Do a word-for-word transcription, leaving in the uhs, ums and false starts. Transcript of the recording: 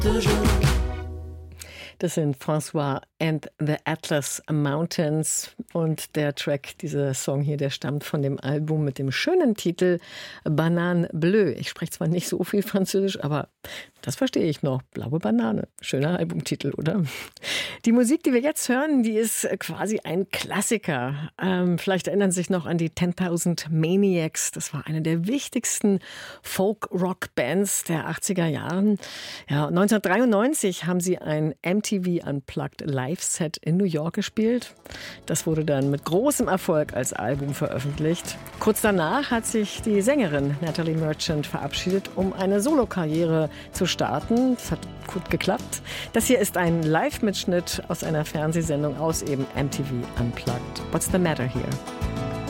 Das sind François and the Atlas Mountains und der Track, dieser Song hier, der stammt von dem Album mit dem schönen Titel Banane Bleue. Ich spreche zwar nicht so viel Französisch, aber das verstehe ich noch. Blaue Banane. Schöner Albumtitel, oder? Die Musik, die wir jetzt hören, die ist quasi ein Klassiker. Ähm, vielleicht erinnern Sie sich noch an die zehntausend Maniacs. Das war eine der wichtigsten Folk-Rock-Bands der achtziger Jahren. Ja, neunzehnhundertdreiundneunzig haben sie ein M T V Unplugged Live-Set in New York gespielt. Das wurde dann mit großem Erfolg als Album veröffentlicht. Kurz danach hat sich die Sängerin Natalie Merchant verabschiedet, um eine Solokarriere zu starten. Das hat gut geklappt. Das hier ist ein Live-Mitschnitt aus einer Fernsehsendung aus eben M T V Unplugged. What's the matter here?